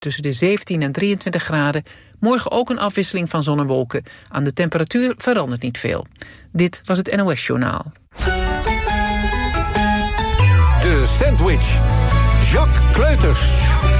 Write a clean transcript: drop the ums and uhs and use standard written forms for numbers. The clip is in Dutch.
tussen de 17 en 23 graden. Morgen ook een afwisseling van zon en wolken. Aan de temperatuur verandert niet veel. Dit was het NOS Journaal. De Sandwich. Jacques Kleuters.